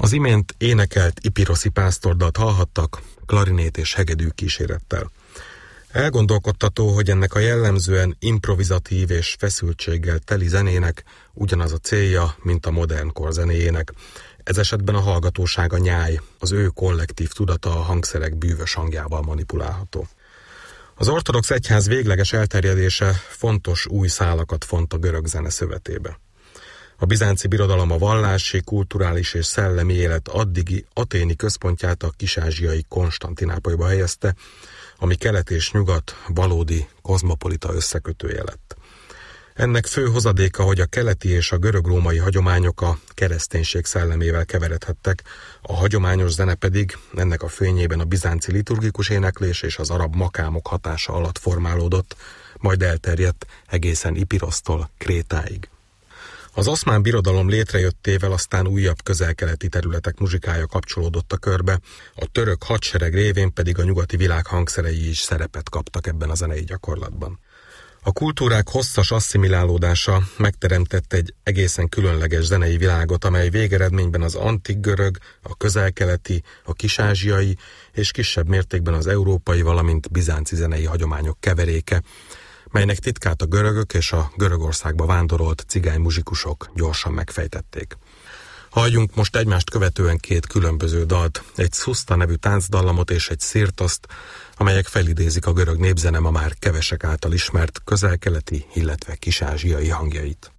Az imént énekelt Ipiroszi pásztordalt hallhattak, klarinét és hegedű kísérettel. Elgondolkodtató, hogy ennek a jellemzően improvizatív és feszültséggel teli zenének ugyanaz a célja, mint a modern kor zenéjének. Ez esetben a hallgatóság a nyáj, az ő kollektív tudata a hangszerek bűvös hangjával manipulálható. Az ortodox egyház végleges elterjedése fontos új szálakat font a görög zene szövetébe. A bizánci birodalom a vallási, kulturális és szellemi élet addigi aténi központját a kis-ázsiai Konstantinápolyba helyezte, ami kelet és nyugat valódi kozmopolita összekötője lett. Ennek fő hozadéka, hogy a keleti és a görög-római hagyományok a kereszténység szellemével keveredhettek, a hagyományos zene pedig ennek a fényében a bizánci liturgikus éneklés és az arab makámok hatása alatt formálódott, majd elterjedt egészen Ipirosztól Krétáig. Az oszmán birodalom létrejöttével aztán újabb közel-keleti területek muzsikája kapcsolódott a körbe, a török hadsereg révén pedig a nyugati világ hangszerei is szerepet kaptak ebben a zenei gyakorlatban. A kultúrák hosszas asszimilálódása megteremtett egy egészen különleges zenei világot, amely végeredményben az antik görög, a közel-keleti, a kis-ázsiai és kisebb mértékben az európai, valamint bizánci zenei hagyományok keveréke, melynek titkát a görögök és a Görögországba vándorolt cigány muzsikusok gyorsan megfejtették. Halljunk most egymást követően két különböző dalt, egy szuszta nevű táncdallamot és egy szirtoszt, amelyek felidézik a görög népzene ma már kevesek által ismert közel-keleti, illetve kis-ázsiai hangjait.